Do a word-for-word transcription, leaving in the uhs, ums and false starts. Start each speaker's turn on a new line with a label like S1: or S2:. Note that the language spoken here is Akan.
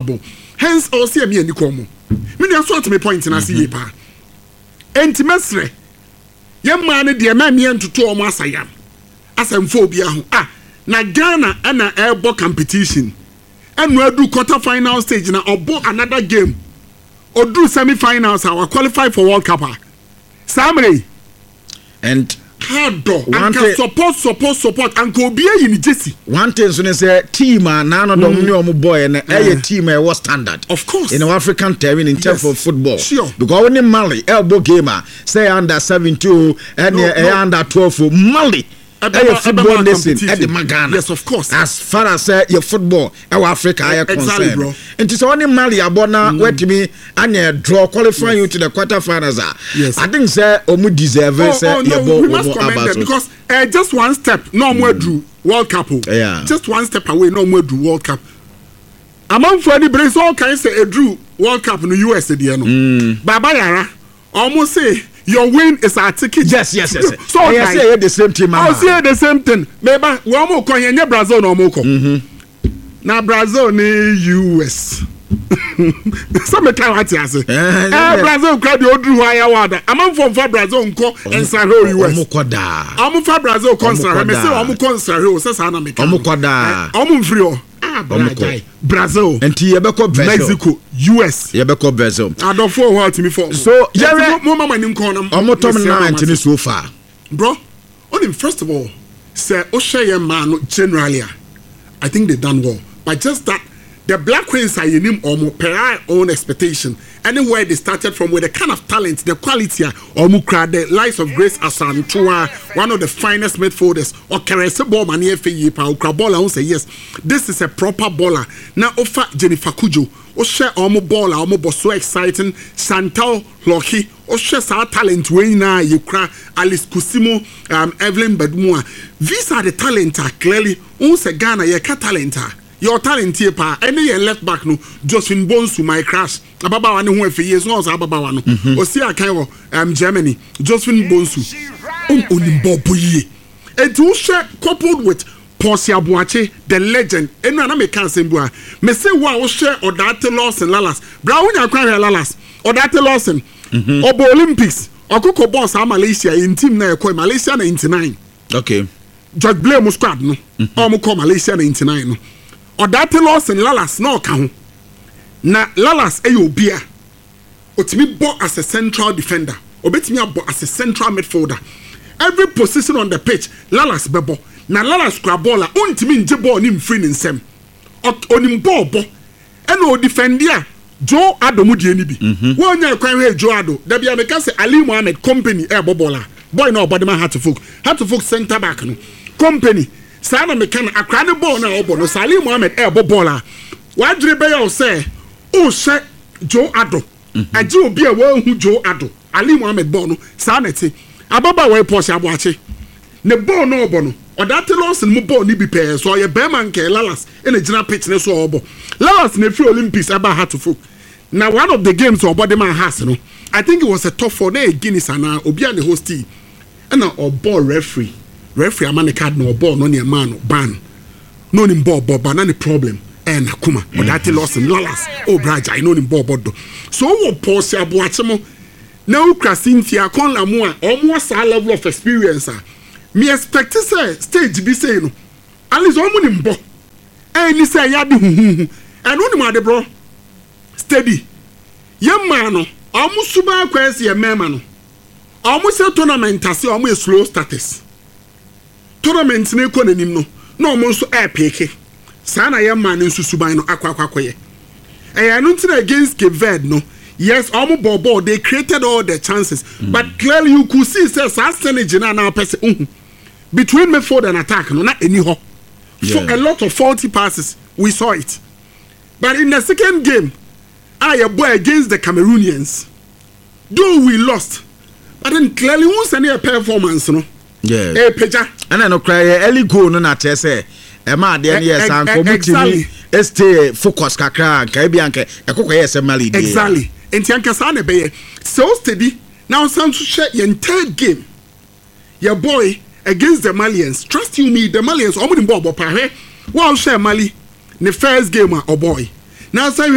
S1: valuable. Hence, all see me and Nikomo. Many are sort of me point in a see pa. Intimacy. Young man, dear man, near to two almost I am. As I'm phobia. Ah, na Ghana and a airball competition. And we'll do quarter final stage now or book another game. Or do semi finals or qualify for World Cup. Sammy.
S2: And
S1: hard door. And can support, support, support. And go be in Jesse.
S2: One thing, so they say, team, and none of them boy, and a team was standard.
S1: Of course.
S2: In African term, in terms of football.
S1: Sure.
S2: Because when in Mali, elbow gamer, say under seventeen and under twelve for Mali. At the football nation at the Magana.
S1: Yes, of course.
S2: As far as uh, your football, our Africa are
S1: exactly,
S2: concerned.
S1: Bro.
S2: And it's only Mali abona mm. wait me and uh, draw qualifying yes. you to the quarterfinals.
S1: Yes.
S2: I think sir Omu deserve
S1: oh,
S2: say
S1: oh, no,
S2: your
S1: we must commend them because uh, just one step, no more mm. drew World Cup.
S2: Yeah.
S1: Just one step away, no more drew World Cup. Among Freddie Brace, all can say a drew World Cup in the U S. Mm. Baba Yara almost say. Your win is our ticket.
S2: Yes, yes, yes. yes.
S1: So
S2: I say the same thing,
S1: I say the same thing. Maybe we are more going to Brazil no more. Now Brazil ni U S. Some time what you say. Eh, Brazil crowd you do higher water. Among from for Brazil nko ensaro U S.
S2: Omo koda.
S1: Omo for Brazil concert. Me say omo concert o say sana me.
S2: Omo koda.
S1: Omo free. Ah, Brazil.
S2: And you beko Brazil.
S1: Mexico, U S.
S2: You beko Brazil.
S1: I don't follow what me for.
S2: So,
S1: yeah, mo mama nim kono.
S2: Omo tom nine so far.
S1: Bro, only first of all, say Oshaye man generally, I think they done well. But just that the Black Queens are in him or per our own expectation. Anywhere they started from with the kind of talent, the quality, or Mukra, the likes of Grace Asantua, one of the finest midfielders, or Kerese ball mani F A pa Ukrabola who say yes, this is a proper baller. Now offer Jennifer Kujo, or share omo baller, omo was so exciting, Chantal Loki, or share our talent Wayna, Ukra, Alice Kusimo, um, Evelyn Badmua. These are the talent clearly, who say Ghana, ye ka talent. Your talent here, pa. Any left back no. Josephine Bonsu, my crash. Ababa wani who for years no. Ababa wano. Osi akayo um Germany. Josephine Bonsu. Um onimbo boye. And you share coupled with Portia Boache, the legend. And na me can say boa. Me say wa share Odate Lawson Lalas. Brown ya kwa Lalas. Odate Lawson. Obo Olympics. Okoko boss a Malaysia in team na ekoi Malaysia ninety-nine.
S2: Okay.
S1: George Blair squad no. Omo ko Malaysia ninety-nine no. Odate Lawson Lalas no ka na Lalas e obia otimi bo as a central defender obetimi abo as a central midfielder every position on the pitch Lalas bebo na Lalas kra ball a ontimi nje ball ni mfiri ni nsem onim ball bo e na o defendia Joe Ado mu die ni bi won nya kwan he Joe Ado da bia me ka say Ali Mohammed company e bobola boy na obodema hat to folk hat to folk center back no company Sana me can akra ne ball na obo no Salim Mohammed e bo ball a wadre be ya o say o she Joe Ado aje obi a wa hu Joe Ado Ali Mohammed ball no sana ti ababa we Porsche aboache ne ball no obo no Odate Lawson mu ball ni bi pe so ye be man ke Lalas e na gina pitch ne so obo Lalas na free Olympics aba hat to folk now one of the games obo de man has no I think it was a tough for na Guinness and obi an the hostie and na obo referee referee amane card no ball no ne man no ban no ni ball ball ban na problem eh na kuma Odate Lawson Lalas oh braja I know ni ball ball do so wo pause aboache mo na ukra Cynthia kon la mo a omo sa level of experience a me expect say stage bi say no at least omo ni mbo eh ni say ya de huhu and oni ma de bro steady ye man no omo suba kwese ye mema no omo say tournament ase omo slow status tournament ne ko nanim no na omo nso air peke sa na ye man nso suban no akwa akwa ye eh anu ntina against Cape Verde no yes omo ball ball they created all the chances mm. but clearly you could see say sa synergy na na person uh, between midfield and attack no na any ho yeah. For a lot of faulty passes we saw it but in the second game I boy against the Cameroonians though we lost but then clearly we send a performance no
S2: yeah
S1: eh peja
S2: and I no cry early goal no na tell say e ma de na yes and for mutimi stay focus kakra nka bia nka ekoko yes mali dey
S1: exactly enti anka sa na be so steady now some to share your third game your boy against the Malians trust you me the Malians omo ni ball ball pa he wa share Mali the first game oh boy now say